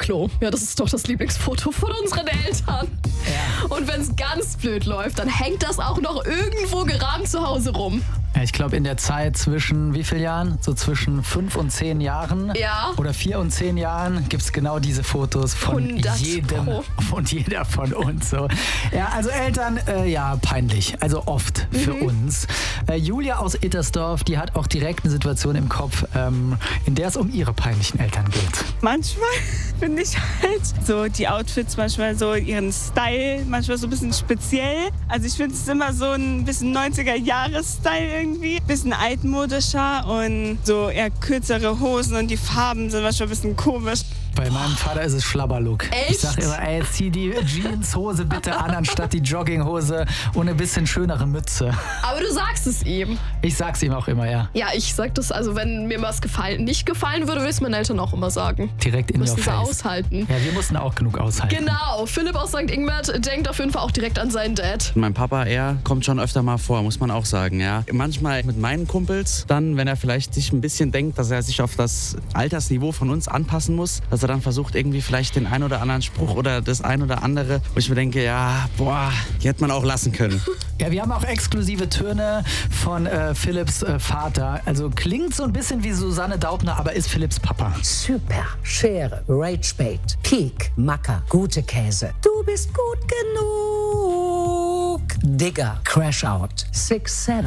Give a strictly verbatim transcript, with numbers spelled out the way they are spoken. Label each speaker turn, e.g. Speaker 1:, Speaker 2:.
Speaker 1: Klo. Ja, das ist doch das Lieblingsfoto von unseren Eltern.
Speaker 2: Ja.
Speaker 1: Und wenn es ganz blöd läuft, dann hängt das auch noch irgendwo gerahmt zu Hause rum.
Speaker 2: Ja, ich glaube, in der Zeit zwischen wie vielen Jahren? So zwischen fünf und zehn Jahren
Speaker 1: Ja.
Speaker 2: oder vier und zehn Jahren gibt es genau diese Fotos von
Speaker 1: hundert
Speaker 2: jedem
Speaker 1: Pro.
Speaker 2: und jeder von uns. So. Ja, also Eltern, äh, ja, peinlich. Also oft für
Speaker 1: Mhm.
Speaker 2: uns. Äh, Julia aus Ittersdorf, die hat auch direkt eine Situation im Kopf, ähm, in der es um ihre peinlichen Eltern geht.
Speaker 3: Manchmal finde ich halt so die Outfits, manchmal so ihren Style, manchmal so ein bisschen speziell. Also ich finde es immer so ein bisschen neunziger-Jahres-Style irgendwie. Bisschen altmodischer und so eher kürzere Hosen und die Farben sind manchmal ein bisschen komisch.
Speaker 2: Bei meinem Vater ist es Schlabberlook.
Speaker 1: Echt?
Speaker 2: Ich sag immer, ey, zieh die Jeanshose bitte an, anstatt die Jogginghose und eine bisschen schönere Mütze.
Speaker 1: Aber du sagst es ihm.
Speaker 2: Ich sag's ihm auch immer, ja.
Speaker 1: Ja, ich sag das, also wenn mir was gefallen, nicht gefallen würde, würde ich es meinen Eltern auch immer sagen.
Speaker 2: Direkt in your
Speaker 1: Müssen sie
Speaker 2: face.
Speaker 1: aushalten.
Speaker 2: Ja, wir mussten auch genug aushalten.
Speaker 1: Genau, Philipp aus Sankt Ingbert denkt auf jeden Fall auch direkt an seinen Dad.
Speaker 4: Mein Papa, er kommt schon öfter mal vor, muss man auch sagen, ja. Manchmal mit meinen Kumpels, dann, wenn er vielleicht sich ein bisschen denkt, dass er sich auf das Altersniveau von uns anpassen muss, dass er dann versucht, irgendwie vielleicht den ein oder anderen Spruch oder das ein oder andere, wo ich mir denke, ja, boah, die hätte man auch lassen können.
Speaker 2: Ja, wir haben auch exklusive Töne von äh, Philipps äh, Vater. Also klingt so ein bisschen wie Susanne Daubner, aber ist Philipps Papa.
Speaker 5: Super, Schere, Ragebait, Peak, Macker, gute Käse. Du bist gut genug. Digger, Crash Out, Six Seven.